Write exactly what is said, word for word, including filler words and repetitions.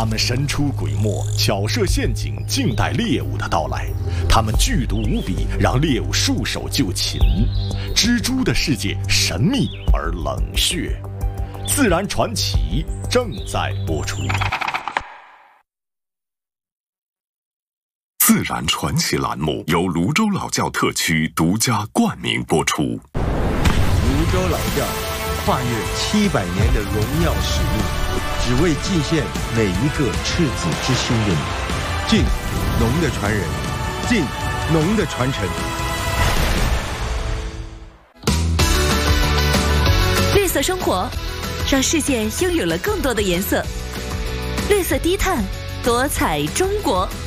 他们神出鬼没，巧设陷阱，静待猎物的到来。他们剧毒无比，让猎物束手就擒。蜘蛛的世界神秘而冷血，自然传奇正在播出。 自然传奇栏目由泸州老窖特区独家冠名播出。 泸州老窖跨越七百年的荣耀使命，只为祭献每一个赤子之心的你。敬农的传人，敬农的传承。 绿色生活，让世界拥有了更多的颜色。绿色低碳，多彩中国。